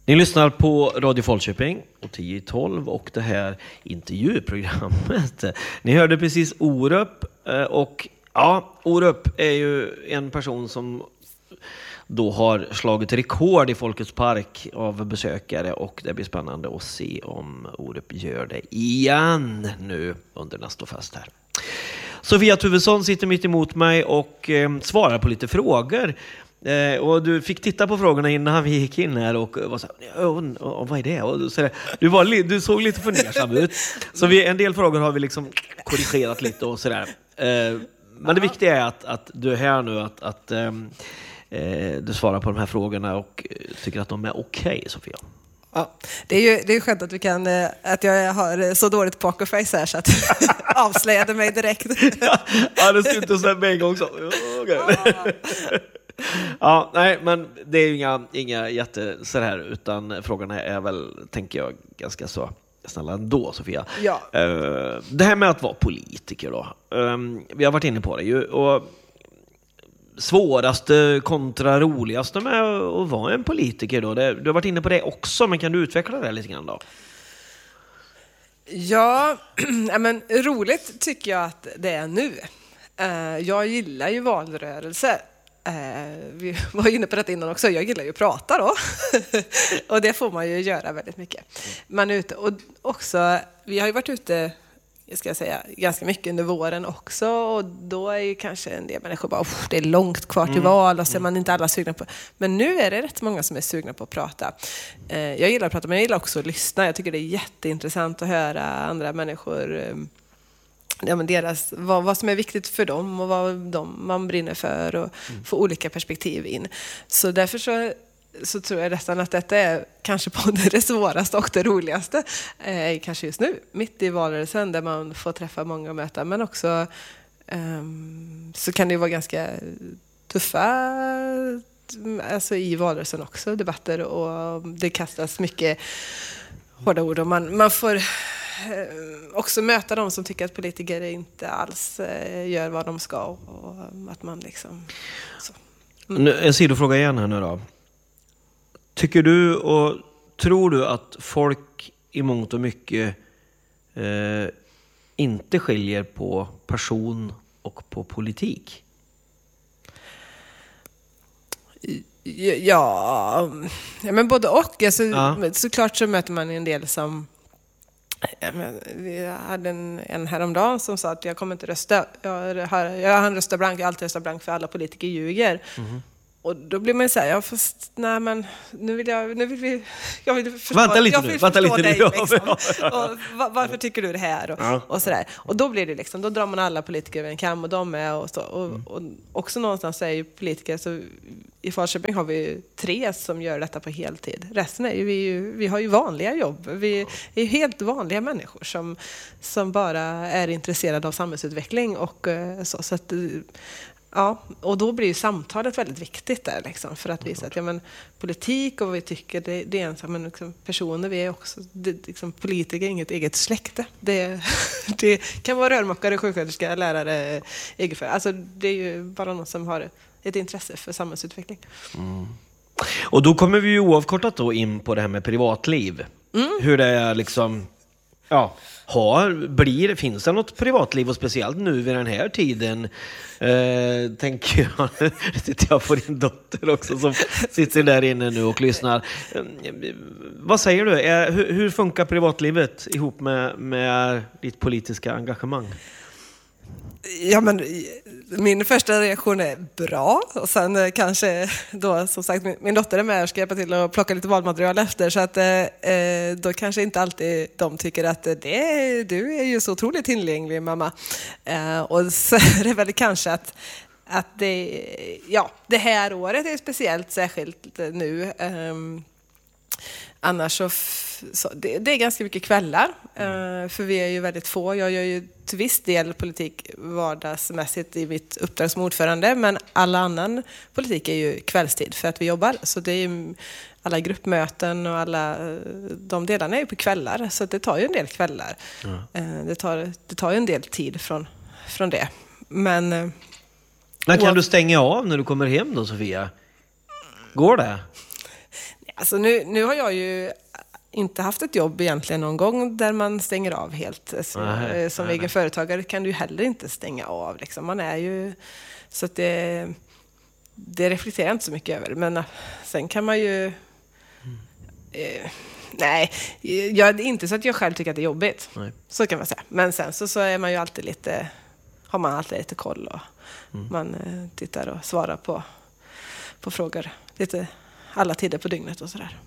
Ni lyssnar på Radio Falköping och 10-12 och det här intervjuprogrammet. Ni hörde precis Orup och ja, Orup är ju en person som då har slagit rekord i Folkets park av besökare och det blir spännande att se om Orup gör det igen nu under nästa fest här. Sofia Tuvesson sitter mitt emot mig och svarar på lite frågor. Och du fick titta på frågorna innan vi gick in här och var så här, vad är det? Och så du såg lite fundersam ut. Så en del frågor har vi liksom korrigerat lite och sådär. Men det viktiga är att du är här nu, att du svarar på de här frågorna och tycker att de är okej, Sofia. Ja, det är ju skönt att vi kan att jag har så dåligt pokerface här så att avslöjade mig direkt. Ja, det skulle inte säga med en gång så. Okay. Ja, nej, men det är ju inga jätte så här, utan frågorna är väl, tänker jag, ganska så snälla ändå, Sofia. Ja. Det här med att vara politiker då. Vi har varit inne på det ju, och svåraste kontra roligaste med att vara en politiker då. Du har varit inne på det också, men kan du utveckla det lite grann då? Ja, men roligt tycker jag att det är nu. Jag gillar ju valrörelse. Vi var inne på det innan också. Jag gillar ju att prata då. Och det får man ju göra väldigt mycket. Man är ute, och också, vi har ju varit ute, ska jag säga, ganska mycket under våren också, och då är ju kanske en del människor bara, det är långt kvar till val och så är man inte alla sugna på. Men nu är det rätt många som är sugna på att prata. Jag gillar att prata, men jag gillar också att lyssna. Jag tycker det är jätteintressant att höra andra människor, deras, vad som är viktigt för dem och vad man brinner för, och få olika perspektiv in. Så därför så tror jag nästan att detta är kanske både det svåraste och det roligaste, kanske just nu, mitt i valrörelsen, där man får träffa många och möta, men också så kan det ju vara ganska tuffa, alltså i valrörelsen också, debatter, och det kastas mycket hårda ord, och man får också möta de som tycker att politiker inte alls gör vad de ska, och att man liksom så. En sidofråga igen här nu då. Tycker du och tror du att folk i mångt och mycket inte skiljer på person och på politik? Ja, men både och. Alltså, såklart så möter man en del som... Vi hade en häromdagen som sa att jag kommer inte rösta. Jag röstar blank, jag alltid röstar blank, för alla politiker ljuger. Och då blir man så här, nej, men nu vill jag vill förstå. Vänta lite nu. Dig, liksom. Och varför tycker du det här? Och så där. Och då blir det liksom, då drar man alla politiker över en kam, och de är och så. Och också någonstans är ju politiker, så i Falköping har vi 3 som gör detta på heltid. Resten är ju, vi har ju vanliga jobb. Vi är helt vanliga människor som bara är intresserade av samhällsutveckling och så att. Ja, och då blir ju samtalet väldigt viktigt där liksom, för att visa att politik och vad vi tycker, det är en men liksom, personer, vi är också liksom, politiker är inget eget släkte. Det kan vara rörmokare, sjuksköterska, lärare, egenföretagare. Alltså det är ju bara någon som har ett intresse för samhällsutveckling. Och då kommer vi ju oavkortat då in på det här med privatliv. Hur det är liksom, finns det något privatliv, och speciellt nu vid den här tiden, tänker jag. Jag får din dotter också som sitter där inne nu och lyssnar. Vad säger du? Hur funkar privatlivet ihop med ditt politiska engagemang? Ja, men min första reaktion är bra, och sen kanske då, som sagt, min dotter är med och ska hjälpa till att plocka lite valmaterial efter, så att då kanske inte alltid de tycker att du är ju så otroligt tillgänglig, mamma. Och så är det väl kanske att det här året är speciellt, särskilt nu. Annars så det är ganska mycket kvällar, för vi är ju väldigt få. Jag gör ju till viss del politik vardagsmässigt i mitt uppdrag som ordförande, men alla annan politik är ju kvällstid för att vi jobbar. Så det är ju alla gruppmöten och alla de delarna är ju på kvällar, så det tar ju en del kvällar. Det tar ju en del tid från det. Men kan du stänga av när du kommer hem då, Sofia? Går det? Alltså nu har jag ju inte haft ett jobb egentligen någon gång där man stänger av helt. Som egen företagare kan du ju heller inte stänga av. Liksom. Man är ju... Så att det reflekterar jag inte så mycket över. Men sen kan man ju... nej, det är inte så att jag själv tycker att det är jobbigt. Nej. Så kan man säga. Men sen så är man ju alltid lite... Har man alltid lite koll och man tittar och svarar på frågor. Lite alla tider på dygnet och sådär.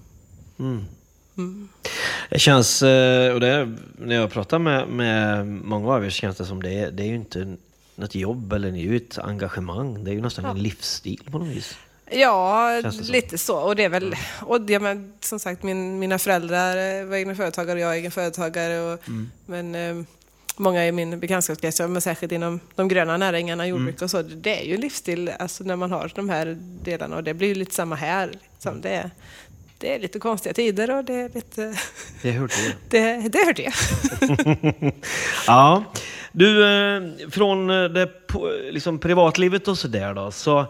Det känns, och det, när jag pratar med många av er känns det som det är ju inte något jobb eller ett engagemang. Det är ju nästan en livsstil på något vis. Ja, lite så. Och det är väl, men som sagt, mina föräldrar var egna företagare och jag är egen företagare. Men många i min bekantskapskrets, men särskilt inom de gröna näringarna, jordbruk och så, det är ju livsstil alltså när man har de här delarna, och det blir ju lite samma här. Liksom. Det är lite konstiga tider och det är lite... Det hör till. Det hör till. Ja. Du, från det liksom privatlivet och sådär då, så...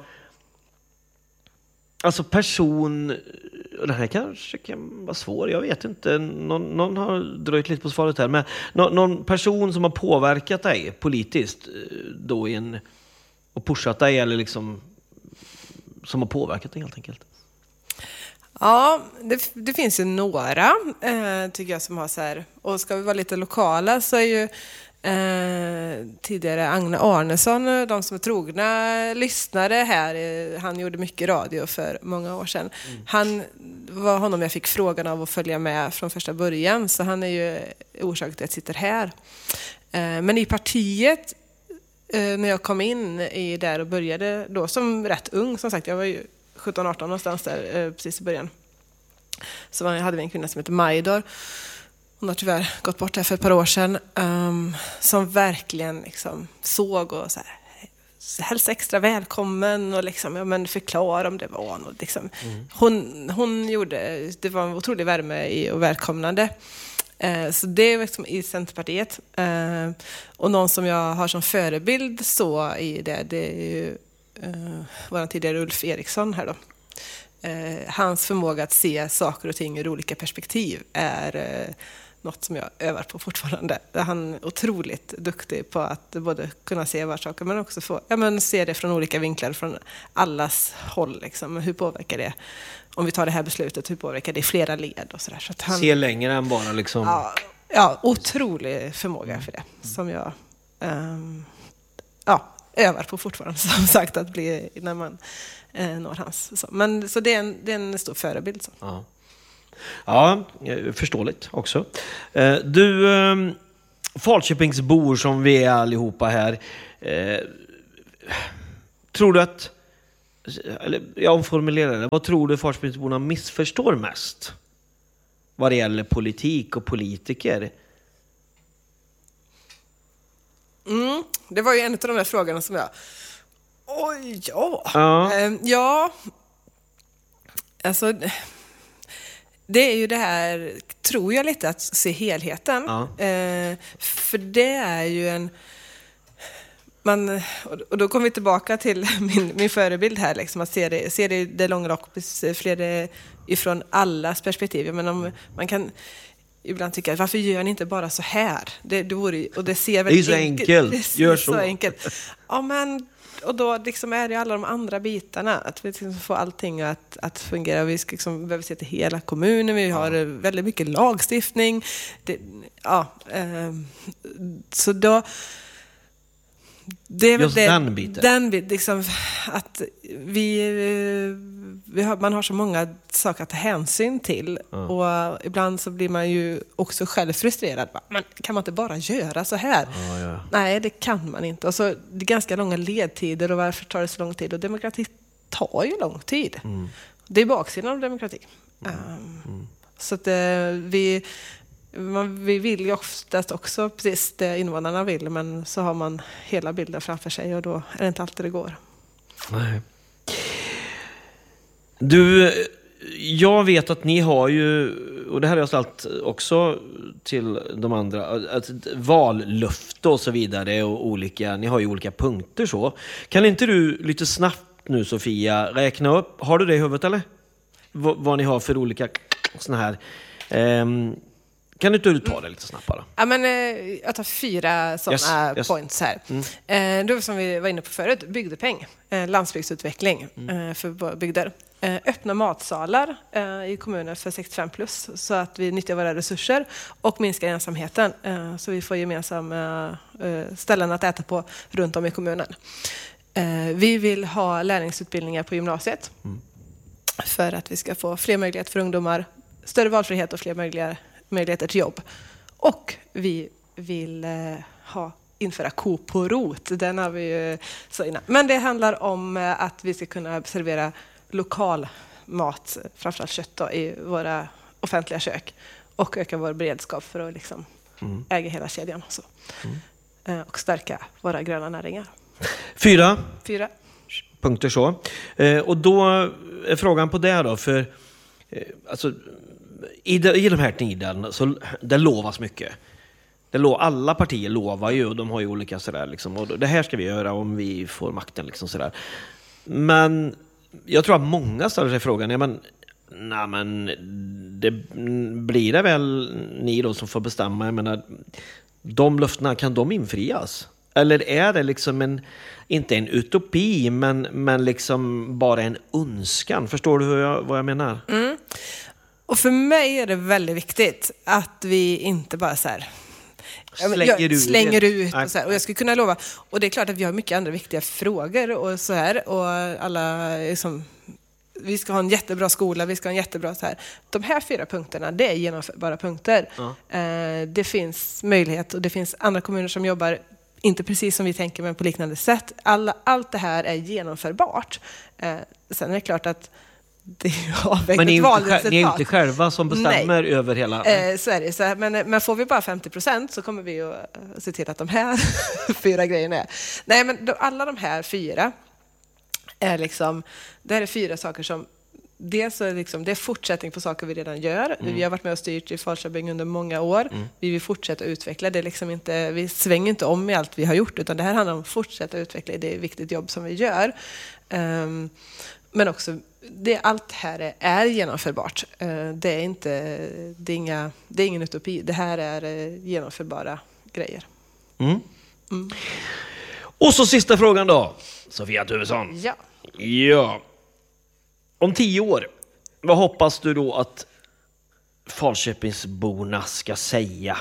Alltså person... Och det här kanske kan vara svår, jag vet inte. Någon har dröjt lite på svaret här. Men någon person som har påverkat dig politiskt då och pushat dig, eller liksom som har påverkat dig helt enkelt? Ja, det finns ju några tycker jag som har så här, och ska vi vara lite lokala så är ju tidigare Agne Arnesson, de som är trogna lyssnare här, han gjorde mycket radio för många år sedan. Han var honom jag fick frågan av att följa med från första början, så han är ju orsak till att jag sitter här. Men i partiet, när jag kom in i där och började då som rätt ung, som sagt, jag var ju 17-18 någonstans där precis i början. Så hade vi en kvinna som heter Majdor. Hon har tyvärr gått bort här för ett par år sedan. Som verkligen liksom såg och så här, hälsa extra välkommen och liksom, ja, men förklara om det var något. Liksom. Hon gjorde, det var en otrolig värme och välkomnande. Så det är liksom i Centerpartiet. Och någon som jag har som förebild så i det är ju vår tidigare Ulf Eriksson här då. Hans förmåga att se saker och ting ur olika perspektiv är något som jag övar på fortfarande. Han är otroligt duktig på att både kunna se var saker, men också få, se det från olika vinklar, från allas håll. Liksom. Hur påverkar det? Om vi tar det här beslutet, hur påverkar det i flera led? Och så där. Så att han, se längre än bara liksom... Ja, otrolig förmåga för det. Som jag övar på fortfarande, som sagt, att bli när man når hans. Så det är en stor förebild. Så. Ja, förståeligt också. Du, Falköpingsbor som vi är allihopa här, tror du att, eller jag omformulerar det, vad tror du Falköpingsborna missförstår mest vad det gäller politik och politiker? Det var ju en av de där frågorna som jag... Alltså... Det är ju det här, tror jag, lite att se helheten. För det är ju och då kommer vi tillbaka till min förebild här, liksom, att se det långa loppet, se det ifrån allas perspektiv. Jag menar, om man kan ibland tycka, varför gör ni inte bara så här? Det vore, och det ser väldigt enkelt. Gör så. Enkelt. Ja, men... Och då liksom är det alla de andra bitarna, att vi liksom får allting att fungera. Vi ska liksom, behöver se till hela kommunen, vi har väldigt mycket lagstiftning. Så då... Det är just väl den biten. Liksom, att man har så många saker att ta hänsyn till. Och ibland så blir man ju också själv frustrerad. Men kan man inte bara göra så här? Nej, det kan man inte. Och så, det är ganska långa ledtider, och varför tar det så lång tid? Och demokrati tar ju lång tid. Det är baksidan av demokrati. Så att vi vill ju oftast också precis det invånarna vill, men så har man hela bilden framför sig, och då är det inte alltid det går. Nej. Du, jag vet att ni har ju, och det här har jag ställt också till de andra, ett vallöfte och så vidare, och olika, ni har ju olika punkter så. Kan inte du lite snabbt nu, Sofia, räkna upp, har du det i huvudet eller? vad ni har för olika såna här... Kan inte du ta det lite snabbt bara? Ja, men, jag tar 4 sådana points här. Då som vi var inne på förut, bygdepeng, landsbygdsutveckling för bygder. Öppna matsalar i kommuner för 65 plus så att vi nyttjar våra resurser och minskar ensamheten så vi får gemensamma ställen att äta på runt om i kommunen. Vi vill ha lärlingsutbildningar på gymnasiet för att vi ska få fler möjligheter för ungdomar, större valfrihet och fler möjligheter till jobb. Och vi vill införa Coop på rot. Den har vi ju så innan. Men det handlar om att vi ska kunna servera lokal mat, framförallt kött då, i våra offentliga kök och öka vår beredskap för att liksom äga hela kedjan och så. Och stärka våra gröna näringar. 4 punkter så. Och då är frågan på det då, för alltså i de här tiden så det lovas mycket. Alla partier lovar ju och de har ju olika sådär liksom, och det här ska vi göra om vi får makten liksom sådär. Men jag tror att många ställer sig frågan, men det blir det väl ni då som får bestämma. Jag menar, de löftena, kan de infrias? Eller är det liksom inte en utopi, men liksom bara en önskan? Förstår du vad jag menar? Och för mig är det väldigt viktigt att vi inte bara så här slänger ut och så här. Och jag skulle kunna lova, och det är klart att vi har mycket andra viktiga frågor och så här, och alla liksom, vi ska ha en jättebra skola, vi ska ha en jättebra så här. De här 4 punkterna, det är genomförbara punkter. Det finns möjlighet och det finns andra kommuner som jobbar inte precis som vi tänker, men på liknande sätt. Allt det här är genomförbart. Sen är det klart att det har men ni är inte själva som bestämmer över hela... Så är det. Så här, men får vi bara 50% så kommer vi att se till att de här 4 grejerna är. Nej, men alla de här 4 är liksom... Det här är 4 saker som... Dels är liksom, det är fortsättning på saker vi redan gör. Vi har varit med och styrt i Falköping under många år. Vi vill fortsätta utveckla. Det är liksom inte, vi svänger inte om i allt vi har gjort, utan det här handlar om att fortsätta utveckla. Det är ett viktigt jobb som vi gör. Men också, allt här är genomförbart. Det är ingen utopi. Det här är genomförbara grejer. Och så sista frågan då, Sofia Tuvesson. Ja. Om 10 år, vad hoppas du då att Falköpingsborna ska säga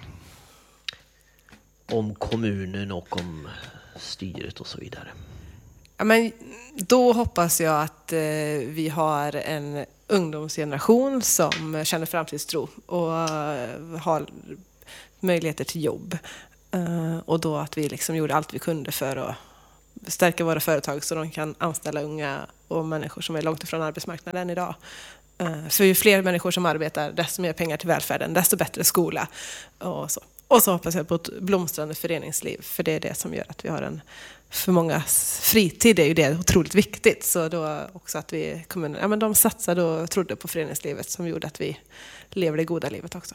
om kommunen och om styret och så vidare? Ja, men då hoppas jag att vi har en ungdomsgeneration som känner framtidstro och har möjligheter till jobb. Och då att vi liksom gjorde allt vi kunde för att stärka våra företag så de kan anställa unga och människor som är långt ifrån arbetsmarknaden idag. För ju fler människor som arbetar, desto mer pengar till välfärden, desto bättre skola och så. Och så hoppas jag på ett blomstrande föreningsliv, för det är det som gör att vi har för många fritid är ju det otroligt viktigt. Så då också att vi kommunen, de satsade och trodde på föreningslivet som gjorde att vi lever det goda livet också.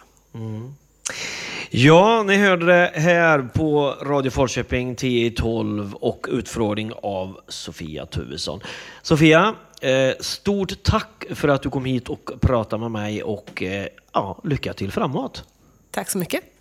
Ja, ni hörde det här på Radio Falköping 10-12 och utfrågning av Sofia Tuvesson. Sofia, stort tack för att du kom hit och pratade med mig och lycka till framåt. Tack så mycket.